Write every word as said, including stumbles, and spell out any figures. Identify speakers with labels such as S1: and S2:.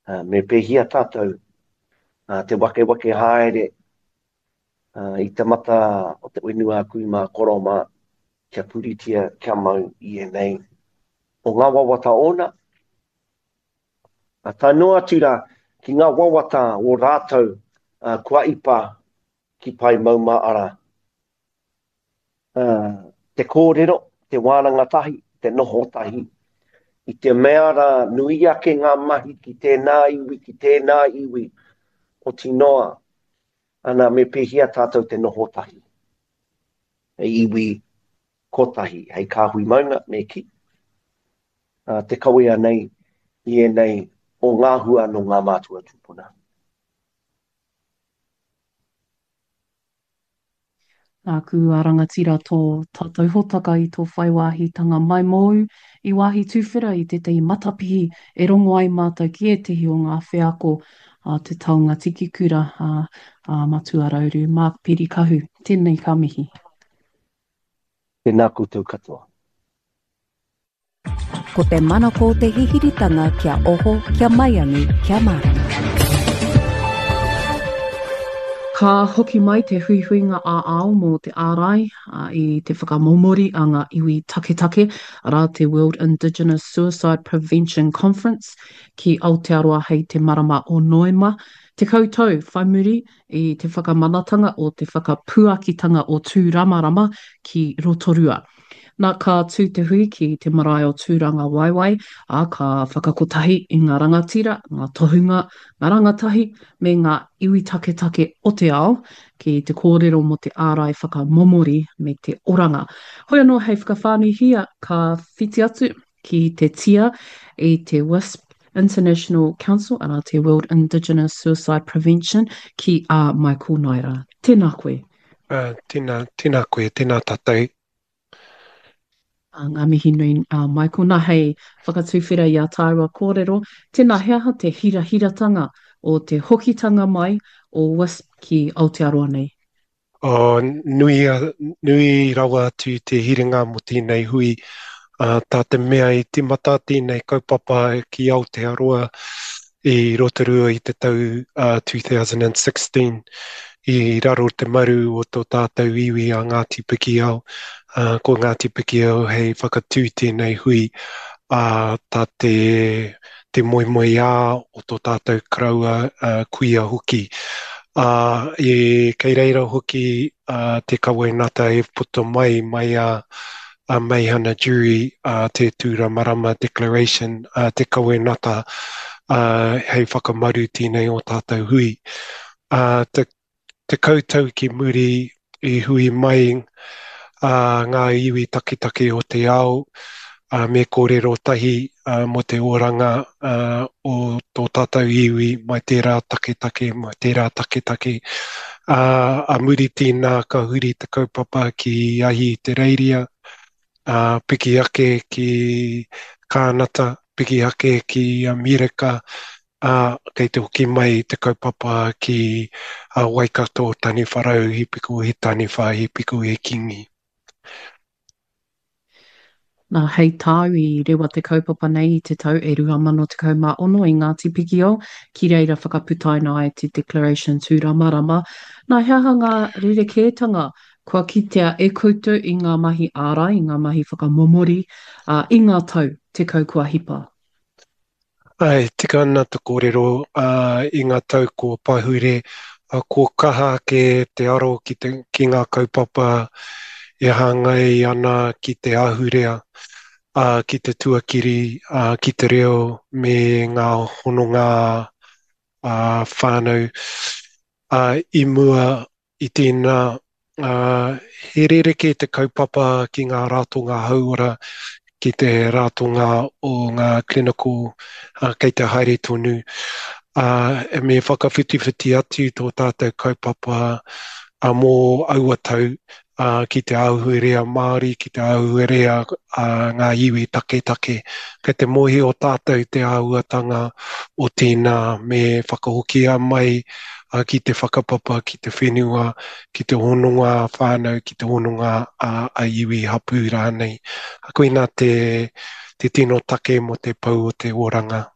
S1: uh, me pehia tātou uh, te wake wake haere uh, i te mata o te uinua kui mā koroma kia puritia kia mau i e nei. O ngā wawata ona, a tā noa tira ki ngā wawata o rātou uh, kua ipa ki pai mauma ara. Uh, te kōrero, te wānanga tahi, te noho tahi, i te mea ra nui ake ngā mahi ki tēnā iwi, ki tēnā iwi o tinoa, ana me pehia tātou te noho tahi. E iwi kotahi, hei kāhui maunga me ki. Uh, te kawea nei, i e nei, o ngā hua no ngā mātua tūpuna.
S2: Nā ku arangatira tō tātou hotaka i tō whaiwāhitanga mai mou i wāhi tūwhera i te tei matapihi e rongo ai mātou ki e tehi o ngā wheako a te taunga tiki kura a, a matua rauru. Mark Pirikahu, tēnei ka mihi.
S1: Tēnā koutou katoa.
S3: Ko te mana ko te hihiritanga kia oho, kia maiangi, kia marama.
S2: Ka hoki mai te huihuinga a ao mō te ārai uh, i te whakamomori a ngā iwi taketake rā te World Indigenous Suicide Prevention Conference ki Aotearoa hei te marama o Noema. Te koutou whaimuri i te whakamanatanga o te whakapuakitanga o tūramarama ki Rotorua. Nā ka tū te hui ki te marae o tūranga waiwai, a ka whakakotahi i ngā rangatira, ngā tohunga, ngā rangatahi, me ngā iwi taketake o te ao, ki te kōrero mo te ārai whakamomori me te oranga. Hoi anō hei whakawhānuhia ka whiti atu ki te tia i te W I S P International Council, ana te World Indigenous Suicide Prevention, ki a Michael Naira. Tēnā koe.
S4: Uh, tēnā, tēnā koe, tēnā tātou.
S2: Ngā mihi nui uh, Michael, nā hei whakatūwhera i a Tāua kōrero, tēnā heaha te hirahiratanga o te hokitanga mai o W I S P ki Aotearoa nei.
S4: O, nui, nui rawa atu te hiringa mo tēnei hui, uh, tā te mea i te mata tēnei kaupapa ki Aotearoa i Rotorua i te tau uh, two thousand sixteen, i raro te maru o tō tātou iwi a Ngāti Pikiau. Uh, ko Ngāti Pikiau hei whakatū tēnei hui uh, tā te, te moi moi ā o tō tātou kraua uh, kuia hoki. Uh, e kei reira hoki uh, te kawainata e puto mai mai a uh, Meihana Jury uh, te Tura Marama Declaration, uh, te kawainata uh, hei whakamaru tēnei o tātou hui. Uh, te, te koutou ki muri i hui mai Uh, ngā iwi takitake o te ao, uh, me kōrero tahi uh, mo te oranga uh, o tō tātou iwi mai tērā taketake, mai tērā taketake. Uh, a muri tēnā ka huri te kaupapa ki ahi te reiria, uh, piki ake ki kānata, piki ake ki Amerika, uh, kei te hoki mai te kaupapa ki uh, Waikato tani wharau, hipiku he tani wha, hipiku he kingi.
S2: Nā hei tāu i rewa te kaupapa nei i te tau e rua mano te kaumā ono i Ngāti Pikiau, ki reira whakaputaina ai te Declaration Tūramarama. Nā heaha ngā rerekētanga kua kitea e koutou i ngā mahi ārai, i ngā mahi whakamomori, uh, i ngā tau te kaukua hipa.
S4: Ai, tika ana te kōrero uh, i ngā tau ko pahure, uh, ko kaha ke te aro ki, te, ki ngā kaupapa e hangai ana ki te ahurea, uh, ki te tuakiri, uh, ki te reo me ngā hononga uh, whānau. Uh, I mua i tēnā, uh, he rereke te kaupapa ki ngā rātonga hauora, ki te rātonga o ngā clinical uh, kei te haere tonu. Uh, e me whakawhitiwhiti atu tō tātou kaupapa uh, mō auatau, Uh, ki te auhurea Māori, ki te auhurea uh, ngā iwi take take. Kei te mohi o tātou te auatanga o tēnā me whakahokia mai uh, ki te whakapapa, ki te whenua, ki te hononga whānau, ki te hononga uh, a iwi hapu rānei. Koina te, te tino take mo te pau o te oranga.